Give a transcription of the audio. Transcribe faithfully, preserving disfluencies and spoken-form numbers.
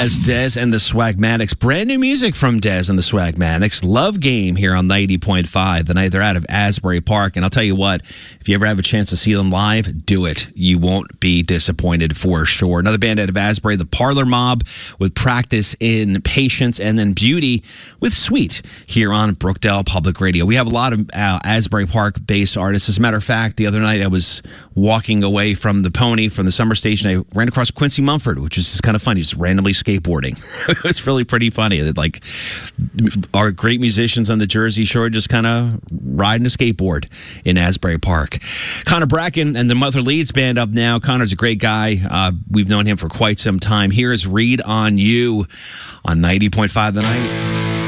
That's Dez and the Swagmatics. Brand new music from Dez and the Swagmatics. Love Game here on ninety point five. The night they're out of Asbury Park. And I'll tell you what, if you ever have a chance to see them live, do it. You won't be disappointed for sure. Another band out of Asbury, the Parlor Mob, with Practice in Patience, and then Beauty with Sweet here on Brookdale Public Radio. We have a lot of uh, Asbury Park-based artists. As a matter of fact, the other night I was walking away from the Pony, from the summer station. I ran across Quincy Mumford, which is just kind of funny. He's randomly skateboarding. It was really pretty funny that, like, our great musicians on the Jersey Shore just kind of riding a skateboard in Asbury Park. Connor Bracken and the Mother Leeds Band up now. Connor's a great guy. Uh, we've known him for quite some time. Here is Read on You on ninety point five The Night.